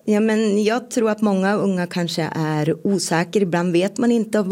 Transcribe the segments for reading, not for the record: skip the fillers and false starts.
Ja, men jag tror att många unga kanske är osäkra. Ibland vet man inte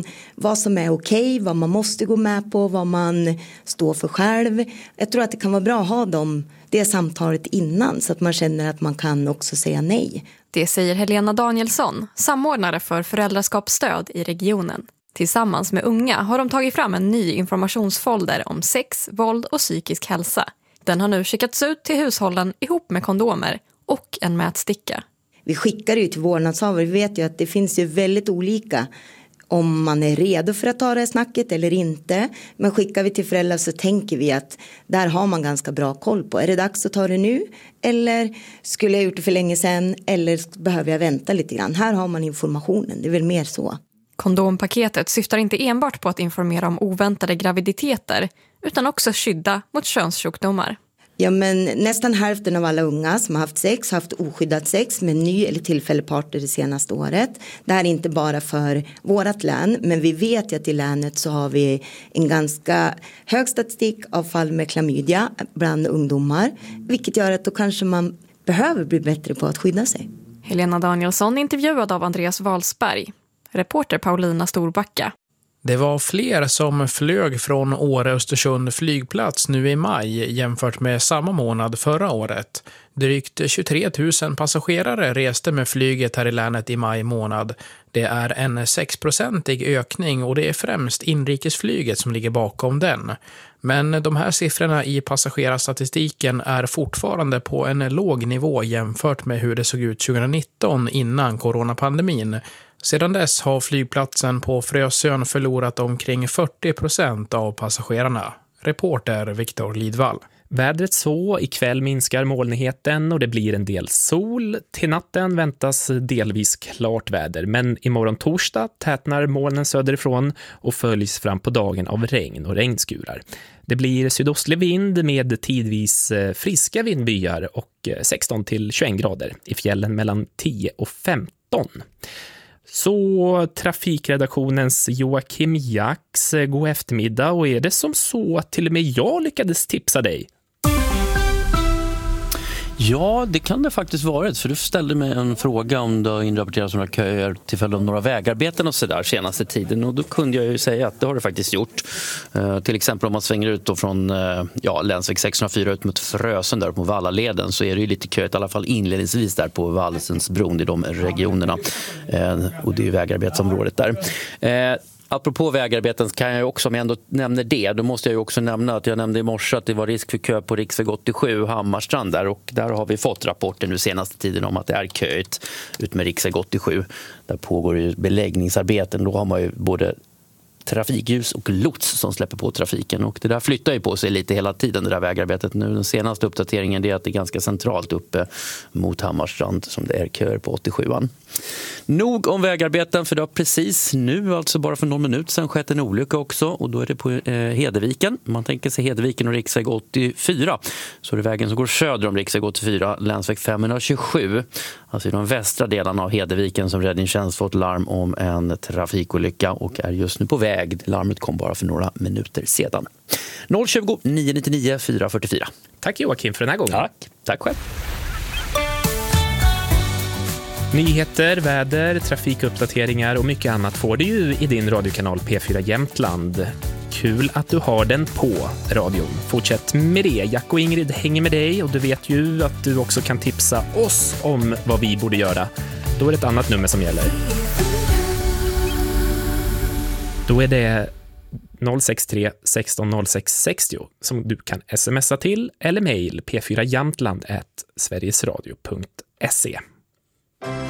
vad som är okej, vad man måste gå med på, vad man står för själv. Jag tror att det kan vara bra att ha det samtalet innan så att man känner att man kan också säga nej. Det säger Helena Danielsson, samordnare för föräldraskapsstöd i regionen. Tillsammans med unga har de tagit fram en ny informationsfolder om sex, våld och psykisk hälsa. Den har nu skickats ut till hushållen ihop med kondomer och en mätsticka. Vi skickar ju till vårdnadshavare. Vi vet ju att det finns ju väldigt olika om man är redo för att ta det här snacket eller inte. Men skickar vi till föräldrar så tänker vi att där har man ganska bra koll på. Är det dags att ta det nu? Eller skulle jag gjort det för länge sedan? Eller behöver jag vänta lite grann? Här har man informationen. Det är väl mer så. Kondompaketet syftar inte enbart på att informera om oväntade graviditeter utan också skydda mot könssjukdomar. Ja, men nästan hälften av alla unga som har haft sex har haft oskyddat sex med ny eller tillfällig partner det senaste året. Det här är inte bara för vårat län, men vi vet ju att i länet så har vi en ganska hög statistik av fall med klamydia bland ungdomar. Vilket gör att då kanske man behöver bli bättre på att skydda sig. Helena Danielsson intervjuad av Andreas Walsberg. Reporter Paulina Storbacka. Det var fler som flög från Åre-Östersund flygplats nu i maj jämfört med samma månad förra året. Drygt 23 000 passagerare reste med flyget här i länet i maj månad. Det är en 6-procentig ökning och det är främst inrikesflyget som ligger bakom den. Men de här siffrorna i passagerarstatistiken är fortfarande på en låg nivå jämfört med hur det såg ut 2019 innan coronapandemin. Sedan dess har flygplatsen på Frösön förlorat omkring 40% av passagerarna. Reporter Viktor Lidvall. Vädret så, ikväll minskar molnigheten och det blir en del sol. Till natten väntas delvis klart väder, men imorgon torsdag tätnar molnen söderifrån och följs fram på dagen av regn och regnskurar. Det blir sydostlig vind med tidvis friska vindbyar och 16-21 grader. I fjällen mellan 10 och 15. Så trafikredaktionens Joakim Jax, god eftermiddag, och är det som så att till och med jag lyckades tipsa dig? Ja, det kan det faktiskt vara, för du ställde mig en fråga om det har inrapporterats några köer till följd av några vägarbeten och sådär senaste tiden, och då kunde jag ju säga att det har det faktiskt gjort. Till exempel om man svänger ut då från länsväg 604 ut mot Frösön där på Vallaleden, så är det ju lite kö, i alla fall inledningsvis där på Vallsensbron i de regionerna, och det är ju vägarbetsområdet där. Apropå vägarbeten kan jag ju också, om jag ändå nämner det, då måste jag ju också nämna att jag nämnde i morse att det var risk för kö på riksväg 87 Hammarstrand där, och där har vi fått rapporter nu senaste tiden om att det är köigt ut med riksväg 87. Där pågår ju beläggningsarbeten, då har man ju både trafikljus och lots som släpper på trafiken, och det där flyttar ju på sig lite hela tiden, det där vägarbetet. Nu den senaste uppdateringen är att det är ganska centralt uppe mot Hammarstrand som det är köer på 87an. Nog om vägarbeten, för det har precis nu, alltså bara för någon minut sedan, skett en olycka också, och då är det på Hedeviken. Man tänker sig Hedeviken och riksväg 84, så är det vägen som går söder om riksväg 84, länsväg 527, alltså i de västra delarna av Hedeviken, som räddningstjänst fått larm om en trafikolycka och är just nu på väg. Larmet kom bara för några minuter sedan. 020 999 444. Tack Joakim för den här gången. Tack själv. Nyheter, väder, trafikuppdateringar och mycket annat får du ju i din radiokanal P4 Jämtland. Kul att du har den på radion. Fortsätt med det. Jack och Ingrid hänger med dig, och du vet ju att du också kan tipsa oss om vad vi borde göra. Då är det ett annat nummer som gäller. Då är det 063 16 06 60 som du kan smsa till eller mejl p4jamtland@sverigesradio.se.